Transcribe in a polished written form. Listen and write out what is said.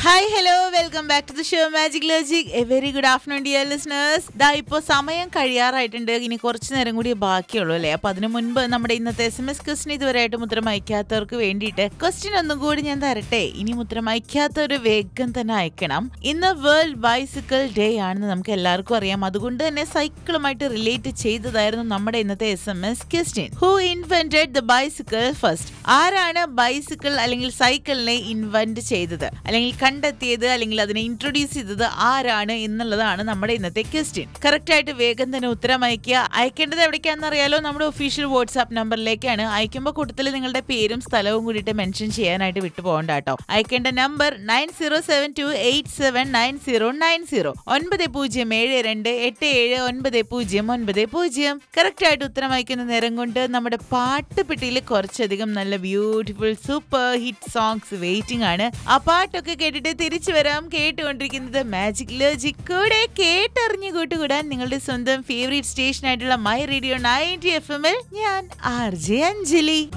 Hi hello welcome back to the show magic logic. A very good afternoon dear listeners. ദാ ഇപ്പോൾ സമയം കഴിയാറായിട്ടുണ്ട്. ഇനി കുറച്ച് നേരം കൂടി ബാക്കിയുള്ളൂ അല്ലേ. അപ്പൊ അതിനു മുൻപ് നമ്മുടെ ഇന്നത്തെ SMS ക്വസ്റ്റ്യൻ ഇതുവരെയായിട്ട് ഉത്തരം അയക്കാത്തവർക്ക് വേണ്ടിയിട്ട് ക്വസ്റ്റ്യൻ ഒന്നും കൂടി ഞാൻ തരട്ടെ. ഇനി ഉത്തരം അയക്കാത്തവര് വേഗം തന്നെ അയക്കണം. ഇന്ന് വേൾഡ് ബൈസിക്കിൾ ഡേ ആണെന്ന് നമുക്ക് എല്ലാവർക്കും അറിയാം. അതുകൊണ്ട് തന്നെ സൈക്കിളുമായിട്ട് റിലേറ്റ് ചെയ്തതായിരുന്നു നമ്മുടെ ഇന്നത്തെ SMS question. Who invented the bicycle first? ആരാണ് ബൈസിക്കിൾ അല്ലെങ്കിൽ സൈക്കിളിനെ ഇൻവെന്റ് ചെയ്തത് അല്ലെങ്കിൽ കണ്ടെത്തിയത് അല്ലെങ്കിൽ അതിനെ ഇൻട്രൊഡ്യൂസ് ചെയ്തത് ആരാണ് എന്നുള്ളതാണ് നമ്മുടെ ഇന്നത്തെ ക്വസ്റ്റ്യൻ. കറക്റ്റ് ആയിട്ട് വേഗം തന്നെ ഉത്തരം അയക്കുക. അയക്കേണ്ടത് എവിടേക്കാണെന്ന് അറിയാലോ, നമ്മുടെ ഒഫീഷ്യൽ വാട്സ്ആപ്പ് നമ്പറിലേക്കാണ്. അയക്കുമ്പോൾ കൂട്ടത്തിൽ നിങ്ങളുടെ പേരും സ്ഥലവും കൂടിയിട്ട് മെൻഷൻ ചെയ്യാനായിട്ട് വിട്ടുപോകണ്ട കേട്ടോ. അയക്കേണ്ട നമ്പർ 9072879090 9072879090. കറക്റ്റ് ആയിട്ട് ഉത്തരം അയക്കുന്ന നേരം കൊണ്ട് നമ്മുടെ പാട്ടുപെട്ടിയിൽ കുറച്ചധികം നല്ല beautiful super hit songs waiting ആണ്. ആ പാട്ടൊക്കെ കേട്ടിട്ട് തിരിച്ചു വരാം. കേട്ടുകൊണ്ടിരിക്കുന്നത് മാജിക് ലോജിക്. കൂടെ കേട്ടറിഞ്ഞു കൂട്ടുകൂടാൻ നിങ്ങളുടെ സ്വന്തം ഫേവറേറ്റ് സ്റ്റേഷൻ ആയിട്ടുള്ള മൈ റേഡിയോ 90 FM ഞാൻ RJ അഞ്ജലി.